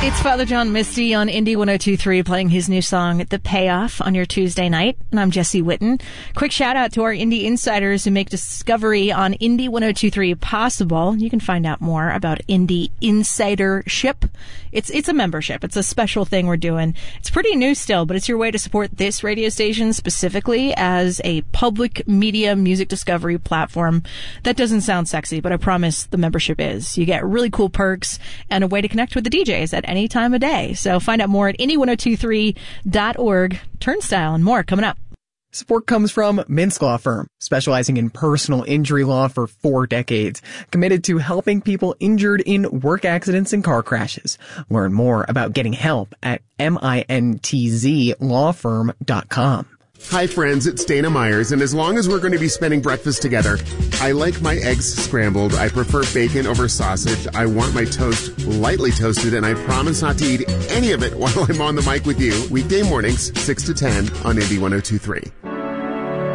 It's Father John Misty on Indie 102.3 playing his new song, The Payoff, on your Tuesday night. And I'm Jesse Whitten. Quick shout out to our Indie insiders who make discovery on Indie 102.3 possible. You can find out more about Indie Insidership. It's a membership. It's a special thing we're doing. It's pretty new still, but it's your way to support this radio station specifically as a public media music discovery platform. That doesn't sound sexy, but I promise the membership is. You get really cool perks and a way to connect with the DJs at any time of day. So find out more at indie1023.org. Turnstile and more coming up. Support comes from Minsk Law Firm, specializing in personal injury law for 4 decades, committed to helping people injured in work accidents and car crashes. Learn more about getting help at mintzlawfirm.com. Hi friends, it's Dana Myers, and as long as we're going to be spending breakfast together, I like my eggs scrambled. I prefer bacon over sausage. I want my toast lightly toasted, and I promise not to eat any of it while I'm on the mic with you. Weekday mornings, 6 to 10 on Indie 102.3.